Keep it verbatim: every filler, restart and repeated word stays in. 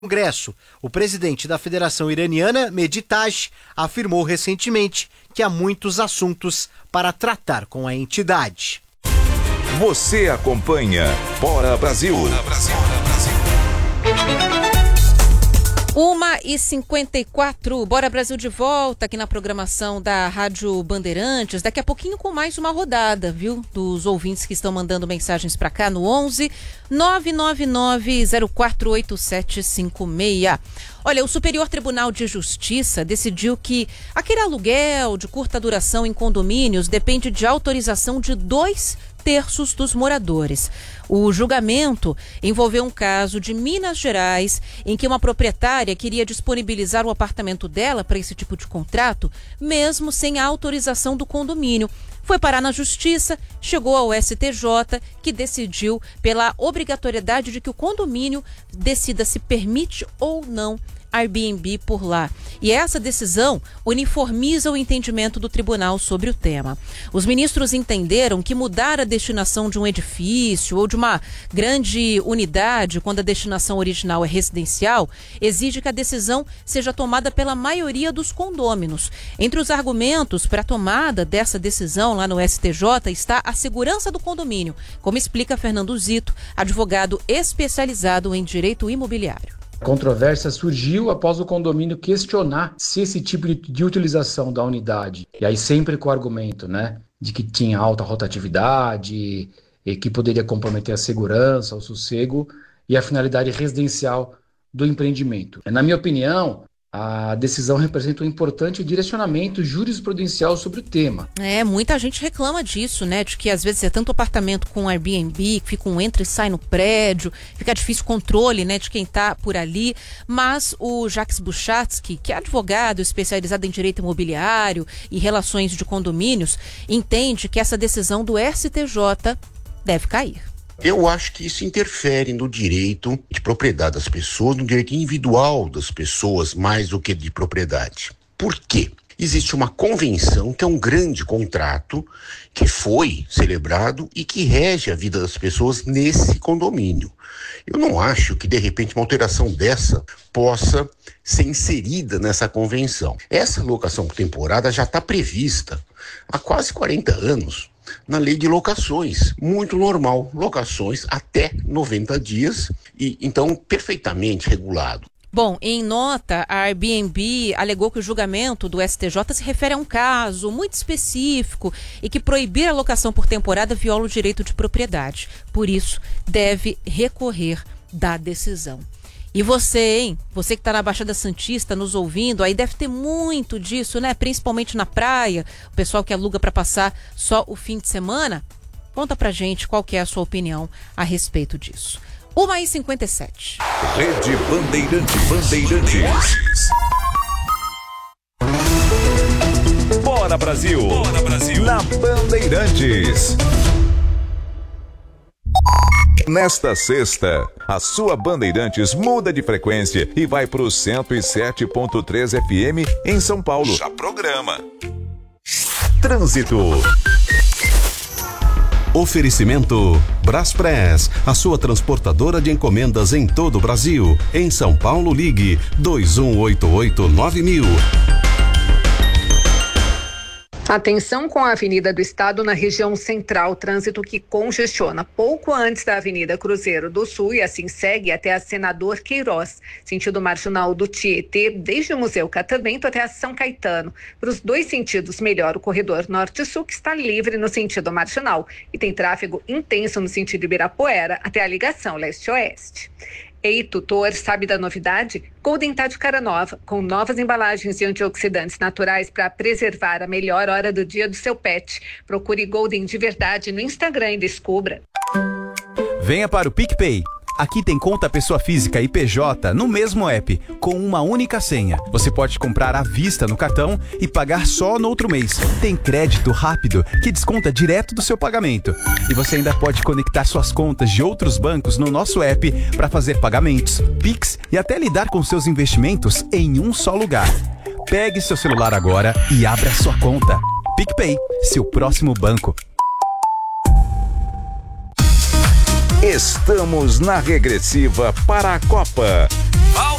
Congresso, o presidente da Federação Iraniana, Mehdi Taj, afirmou recentemente que há muitos assuntos para tratar com a entidade. Você acompanha Bora Brasil. Bora Brasil. uma e cinquenta e quatro, Bora Brasil de volta aqui na programação da Rádio Bandeirantes. Daqui a pouquinho com mais uma rodada, viu? Dos ouvintes que estão mandando mensagens para cá no onze nove nove nove zero quatro oito sete cinco seis. Olha, o Superior Tribunal de Justiça decidiu que aquele aluguel de curta duração em condomínios depende de autorização de dois terços dos moradores. O julgamento envolveu um caso de Minas Gerais em que uma proprietária queria disponibilizar o apartamento dela para esse tipo de contrato, mesmo sem a autorização do condomínio. Foi parar na justiça, chegou ao S T J, que decidiu pela obrigatoriedade de que o condomínio decida se permite ou não Airbnb por lá. E essa decisão uniformiza o entendimento do tribunal sobre o tema. Os ministros entenderam que mudar a destinação de um edifício ou de uma grande unidade, quando a destinação original é residencial, exige que a decisão seja tomada pela maioria dos condôminos. Entre os argumentos para a tomada dessa decisão lá no S T J está a segurança do condomínio, como explica Fernando Zito, advogado especializado em direito imobiliário. A controvérsia surgiu após o condomínio questionar se esse tipo de utilização da unidade, e aí sempre com o argumento, né, de que tinha alta rotatividade e que poderia comprometer a segurança, o sossego e a finalidade residencial do empreendimento. Na minha opinião, a decisão representa um importante direcionamento jurisprudencial sobre o tema. É, muita gente reclama disso, né? De que às vezes é tanto apartamento com Airbnb, que fica um entra e sai no prédio, fica difícil o controle, né, de quem está por ali. Mas o Jacques Buchatsky, que é advogado especializado em direito imobiliário e relações de condomínios, entende que essa decisão do S T J deve cair. Eu acho que isso interfere no direito de propriedade das pessoas, no direito individual das pessoas, mais do que de propriedade. Por quê? Existe uma convenção, que é um grande contrato, que foi celebrado e que rege a vida das pessoas nesse condomínio. Eu não acho que, de repente, uma alteração dessa possa ser inserida nessa convenção. Essa locação por temporada já está prevista há quase quarenta anos. Na lei de locações, muito normal, locações até noventa dias, e então perfeitamente regulado. Bom, em nota, a Airbnb alegou que o julgamento do S T J se refere a um caso muito específico e que proibir a locação por temporada viola o direito de propriedade. Por isso, deve recorrer da decisão. E você, hein? Você que está na Baixada Santista nos ouvindo, aí deve ter muito disso, né? Principalmente na praia, o pessoal que aluga para passar só o fim de semana. Conta pra gente qual que é a sua opinião a respeito disso. uma e cinquenta e sete. Rede Bandeirantes. Bandeirantes. Bora Brasil. Bora Brasil. Na Bandeirantes. Nesta sexta, a sua Bandeirantes muda de frequência e vai para o cento e sete ponto três F M em São Paulo. Já programa. Trânsito. Oferecimento Braspress, a sua transportadora de encomendas em todo o Brasil. Em São Paulo, ligue dois um oito oito nove mil. Atenção com a Avenida do Estado na região central, trânsito que congestiona pouco antes da Avenida Cruzeiro do Sul e assim segue até a Senador Queiroz, sentido marginal do Tietê, desde o Museu Catavento até a São Caetano. Para os dois sentidos, melhor o corredor norte-sul, que está livre no sentido marginal e tem tráfego intenso no sentido Ibirapuera até a ligação leste-oeste. Ei, tutor, sabe da novidade? Golden tá de cara nova, com novas embalagens de antioxidantes naturais para preservar a melhor hora do dia do seu pet. Procure Golden de verdade no Instagram e descubra. Venha para o PicPay. Aqui tem conta pessoa física e P J no mesmo app, com uma única senha. Você pode comprar à vista no cartão e pagar só no outro mês. Tem crédito rápido que desconta direto do seu pagamento. E você ainda pode conectar suas contas de outros bancos no nosso app para fazer pagamentos, Pix e até lidar com seus investimentos em um só lugar. Pegue seu celular agora e abra sua conta. PicPay, seu próximo banco. Estamos na regressiva para a Copa.